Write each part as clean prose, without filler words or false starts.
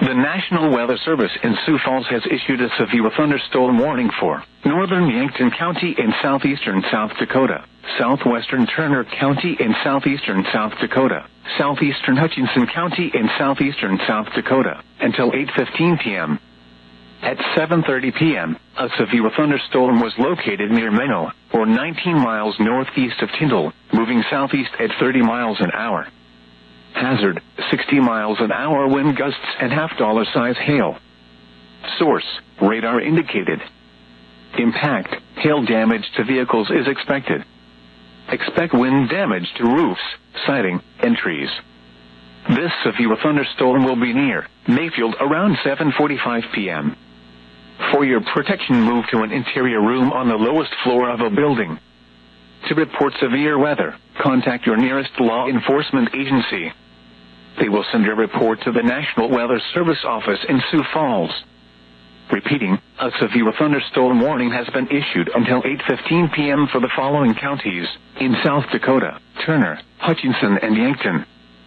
The National Weather Service in Sioux Falls has issued a severe thunderstorm warning for northern Yankton County in southeastern South Dakota, southwestern Turner County in southeastern South Dakota, southeastern Hutchinson County in southeastern South Dakota, until 8:15 p.m. At 7:30 p.m., a severe thunderstorm was located near Menno, or 19 miles northeast of Tyndall, moving southeast at 30 miles an hour. Hazard, 60 miles an hour wind gusts and half-dollar size hail. Source, radar indicated. Impact, hail damage to vehicles is expected. Expect wind damage to roofs, siding, and trees. This severe thunderstorm will be near Mayfield around 7:45 p.m. For your protection, move to an interior room on the lowest floor of a building. To report severe weather, contact your nearest law enforcement agency. They will send your report to the National Weather Service office in Sioux Falls. Repeating, a severe thunderstorm warning has been issued until 8:15 p.m. for the following counties in South Dakota: Turner, Hutchinson, and Yankton.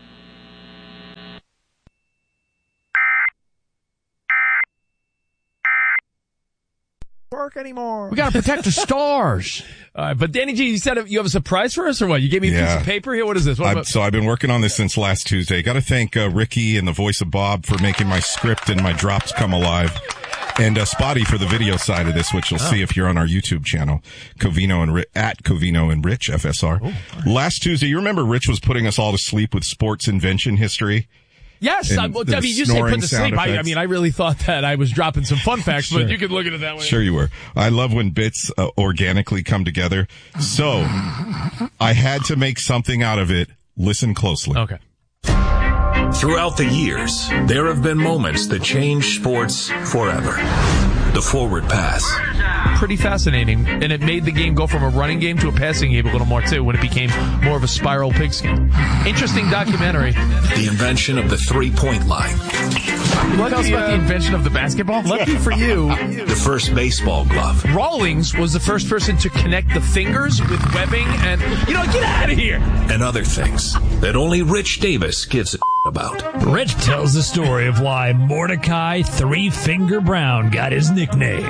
Work anymore. We got to protect the stars. But Danny G, you said you have a surprise for us or what? You gave me a piece of paper here. What is this? So I've been working on this since last Tuesday. Got to thank Ricky and the voice of Bob for making my script and my drops come alive. And Spotty for the video side of this, which you'll see if you're on our YouTube channel, Covino and at Covino and Rich FSR. Last Tuesday, you remember Rich was putting us all to sleep with sports invention history? Yes, I mean, you say put to sleep. I mean, I really thought that I was dropping some fun facts, Sure. but you could look at it that way. Sure you were. I love when bits organically come together. So I had to make something out of it. Listen closely. Okay. Throughout the years, there have been moments that changed sports forever. The forward pass. Pretty fascinating, and it made the game go from a running game to a passing game a little more, too, when it became more of a spiral pigskin. Interesting documentary. The invention of the three-point line. Tell us about the invention of the basketball? Lucky for you. The first baseball glove. Rawlings was the first person to connect the fingers with webbing and, get out of here. And other things that only Rich Davis gives a about. Rich tells the story of why Mordecai Three-Finger Brown got his nickname.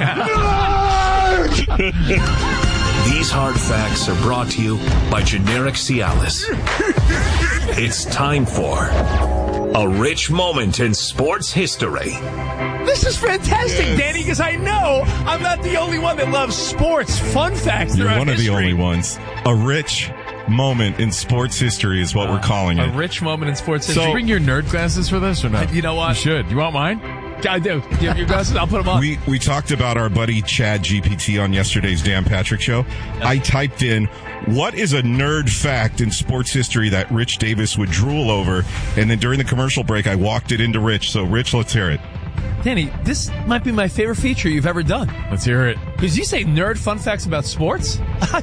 These hard facts are brought to you by Generic Cialis. It's time for a rich moment in sports history. This is fantastic, Danny, because I know I'm not the only one that loves sports fun facts. You're one of the only ones. A rich moment in sports history is what we're calling it. A rich moment in sports history. Did you bring your nerd glasses for this or not? You know what? You should. You want mine? I do. You have your glasses? I'll put them on. We talked about our buddy Chad GPT on yesterday's Dan Patrick show. I typed in, what is a nerd fact in sports history that Rich Davis would drool over? And then during the commercial break, I walked it into Rich. So, Rich, let's hear it. Danny, this might be my favorite feature you've ever done. Let's hear it. Because you say nerd fun facts about sports?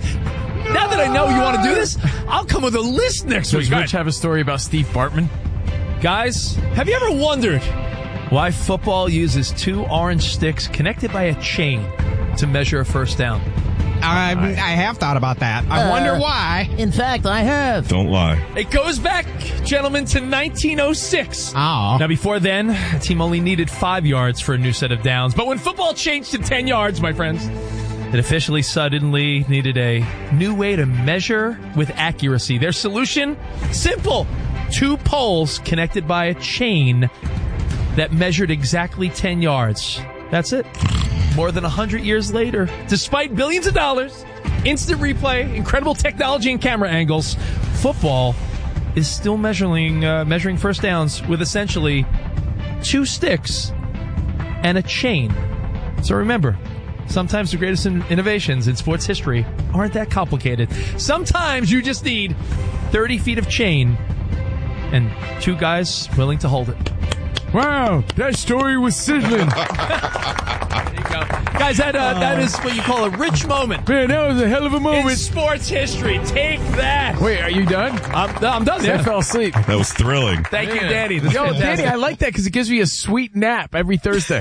Now that I know you want to do this, I'll come with a list next week. Does Rich have a story about Steve Bartman? Guys, have you ever wondered why football uses two orange sticks connected by a chain to measure a first down? I have thought about that. I wonder why. In fact, I have. Don't lie. It goes back, gentlemen, to 1906. Oh. Now, before then, a team only needed 5 yards for a new set of downs. But when football changed to 10 yards, my friends, it officially suddenly needed a new way to measure with accuracy. Their solution? Simple. 2 poles connected by a chain that measured exactly 10 yards. That's it. More than 100 years later, despite billions of dollars, instant replay, incredible technology and camera angles, football is still measuring first downs with essentially 2 sticks and a chain. So remember, sometimes the greatest innovations in sports history aren't that complicated. Sometimes you just need 30 feet of chain and 2 guys willing to hold it. Wow, that story was sizzling. There you go. Guys, that is what you call a rich moment. Man, that was a hell of a moment. In sports history. Take that. Wait, are you done? I'm done. I fell asleep. That was thrilling. Thank you, Danny. This is Yo, fantastic. Danny, I like that because it gives me a sweet nap every Thursday.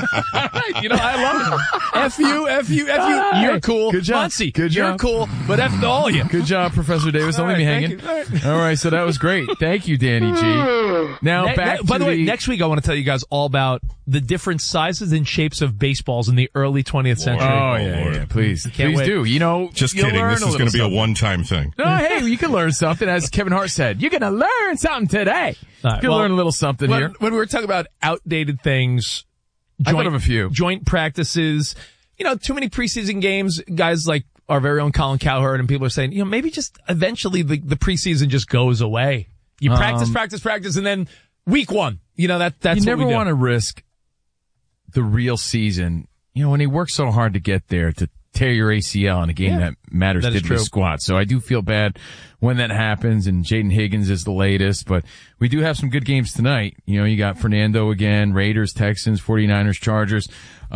You know, I love it. F you. You're cool. Good job. Muncie, Good you're job. cool, but F to all of you. Good job, Professor Davis. Don't leave me hanging. All right, so that was great. Thank you, Danny G. Now back to by the way, next week I want to tell you guys all about the different sizes and shapes of baseballs in the early 20th century. Oh, yeah. Please wait. do. You know, Just you'll kidding. learn This is going to be a little one-time thing. something. No, hey, you can learn something. As Kevin Hart said, you're going to learn something today. All right, You'll well, learn a little something when, here. When we were talking about outdated things, I thought of a few. Joint practices, you know, too many preseason games, guys like our very own Colin Cowherd and people are saying, you know, maybe just eventually the preseason just goes away. You practice, and then week one, you know, that's you what never we do. want to risk the real season. You know, when he worked so hard to get there to tear your ACL in a game that matters That is diddly true. squat. So I do feel bad when that happens, and Jaden Higgins is the latest, but we do have some good games tonight. You know, you got Fernando again, Raiders, Texans, 49ers, Chargers.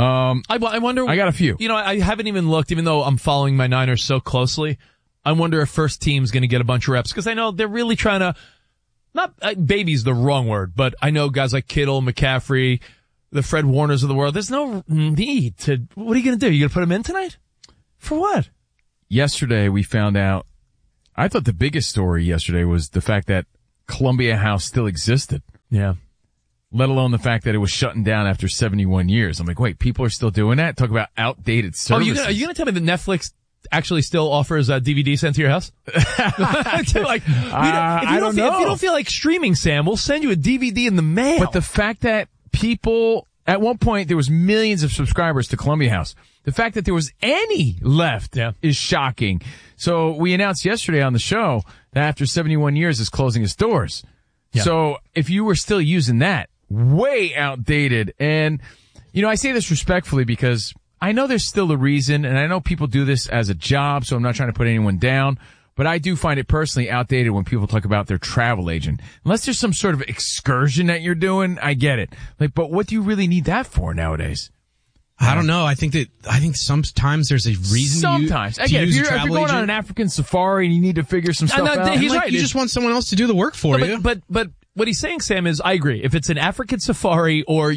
I wonder. I got a few. You know, I haven't even looked, even though I'm following my Niners so closely. I wonder if first team's going to get a bunch of reps because I know they're really trying to. Not baby's the wrong word, but I know guys like Kittle, McCaffrey, the Fred Warners of the world. There's no need to. What are you going to do? You going to put them in tonight? For what? Yesterday we found out. I thought the biggest story yesterday was the fact that Columbia House still existed. Yeah. Let alone the fact that it was shutting down after 71 years. I'm like, wait, people are still doing that? Talk about outdated services. Are you going to tell me that Netflix actually still offers a DVD sent to your house? Like, if you don't feel like streaming, Sam, we'll send you a DVD in the mail. But the fact that people, at one point there was millions of subscribers to Columbia House. The fact that there was any left is shocking. So we announced yesterday on the show that after 71 years it's closing its doors. Yeah. So if you were still using that, way outdated. And, you know, I say this respectfully because I know there's still a reason, and I know people do this as a job, so I'm not trying to put anyone down, but I do find it personally outdated when people talk about their travel agent. Unless there's some sort of excursion that you're doing, I get it. Like, but what do you really need that for nowadays? I don't know. I think sometimes there's a reason sometimes. to Again, use if you're going on an African safari and you need to figure some stuff out. He's right. You just want someone else to do the work for you. But what he's saying, Sam, is I agree. If it's an African safari or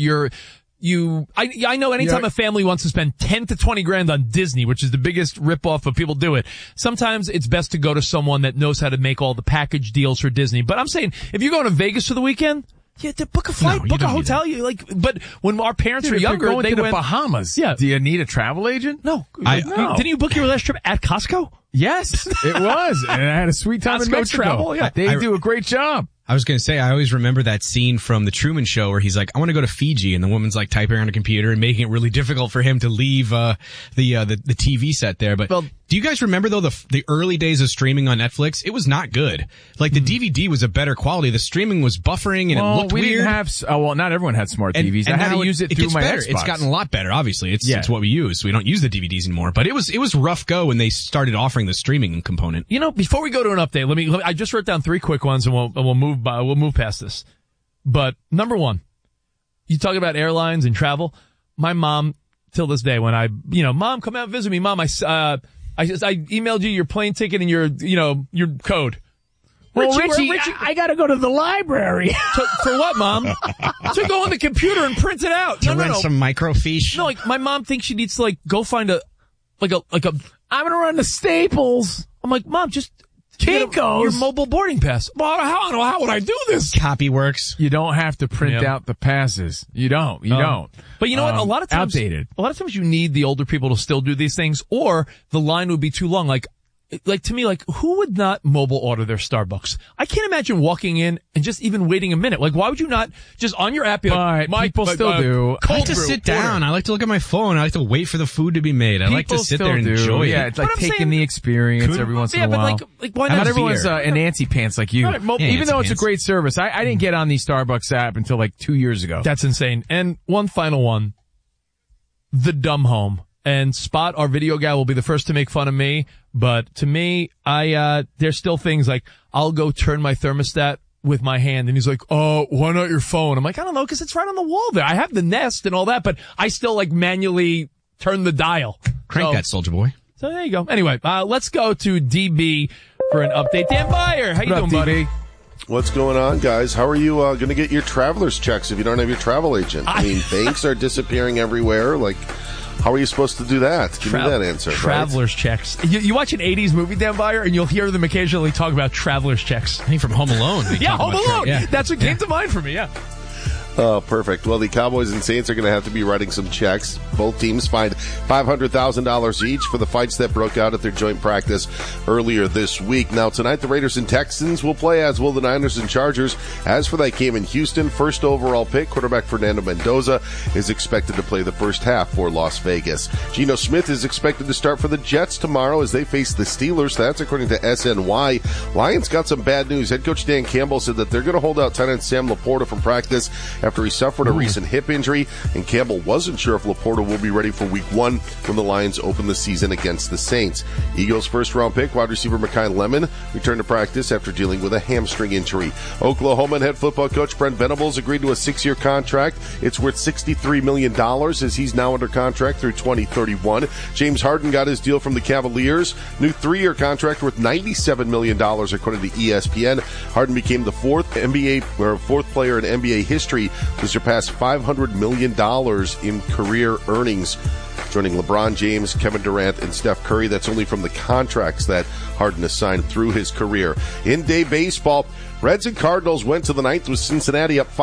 I know anytime a family wants to spend 10 to 20 grand on Disney, which is the biggest ripoff of people do it, sometimes it's best to go to someone that knows how to make all the package deals for Disney. But I'm saying, if you're going to Vegas for the weekend, to book a flight, book a hotel. But when our parents were younger, going they to the went Bahamas. Yeah. Do you need a travel agent? No. No. Didn't you book your last trip at Costco? Yes, it was. And I had a sweet time in Costco Mexico. travel, yeah. They do a great job. I was going to say, I always remember that scene from The Truman Show where he's like, I want to go to Fiji, and the woman's like typing on a computer and making it really difficult for him to leave the TV set there. But do you guys remember, though, the early days of streaming on Netflix? It was not good. Like, the DVD was a better quality. The streaming was buffering, and it looked we weird. Didn't have, not everyone had smart TVs. I had to use it through my better. Xbox. It's gotten a lot better, obviously. It's what we use. We don't use the DVDs anymore. But it was rough go when they started offering the streaming component. You know, before we go to an update, I just wrote down 3 quick ones, and we'll move past this. But number one, you talk about airlines and travel. My mom, till this day, when Mom, come out and visit me. Mom, I emailed you your plane ticket and your code. Well, Richie, I gotta go to the library. For what, Mom? To go on the computer and print it out. To rent some microfiche. No, like, my mom thinks she needs to, go find I'm gonna run to Staples. I'm like, Mom, just Kinko's. Your mobile boarding pass. Well, how would I do this? Copyworks. You don't have to print out the passes. You don't. But you know what? A lot of times, outdated. A lot of times you need the older people to still do these things, or the line would be too long. Like to me, who would not mobile order their Starbucks? I can't imagine walking in and just even waiting a minute. Like, why would you not just on your app be like, people still do. I like to sit down. I like to look at my phone. I like to wait for the food to be made. I like to sit there and enjoy it. Yeah, it's like taking the experience every once in a while. But why not? Not everyone's in Nancy pants like you. Right, even though it's a great service. I didn't get on the Starbucks app until 2 years ago. That's insane. And one final one. The dumb home. And Spot, our video guy, will be the first to make fun of me. But to me, there's still things like, I'll go turn my thermostat with my hand. And he's like, oh, why not your phone? I'm like, I don't know, because it's right on the wall there. I have the Nest and all that, but I still manually turn the dial. Crank that, Soldier Boy. So there you go. Anyway, let's go to DB for an update. Dan Byer, how you doing, buddy? What's going on, guys? How are you going to get your traveler's checks if you don't have your travel agent? I mean, banks are disappearing everywhere. Like, how are you supposed to do that? Give me that answer. Traveler's checks. You watch an 80s movie, Dan Byer, and you'll hear them occasionally talk about traveler's checks. I think from Home Alone. Yeah, Home Alone. Yeah. That's what came to mind for me, yeah. Oh, perfect. Well, the Cowboys and Saints are going to have to be writing some checks. Both teams fined $500,000 each for the fights that broke out at their joint practice earlier this week. Now, tonight, the Raiders and Texans will play, as will the Niners and Chargers. As for that game in Houston, first overall pick, quarterback Fernando Mendoza is expected to play the first half for Las Vegas. Geno Smith is expected to start for the Jets tomorrow as they face the Steelers. That's according to SNY. Lions got some bad news. Head coach Dan Campbell said that they're going to hold out tight end Sam Laporta from practice after he suffered a recent hip injury, and Campbell wasn't sure if Laporta will be ready for week 1 when the Lions open the season against the Saints. Eagles first-round pick, wide receiver Mekhi Lemon, returned to practice after dealing with a hamstring injury. Oklahoma head football coach Brent Venables agreed to a 6-year contract. It's worth $63 million as he's now under contract through 2031. James Harden got his deal from the Cavaliers. New 3-year contract worth $97 million, according to ESPN. Harden became the fourth player in NBA history to surpass $500 million in career earnings, joining LeBron James, Kevin Durant, and Steph Curry. That's only from the contracts that Harden has signed through his career. In day baseball, Reds and Cardinals went to the ninth with Cincinnati up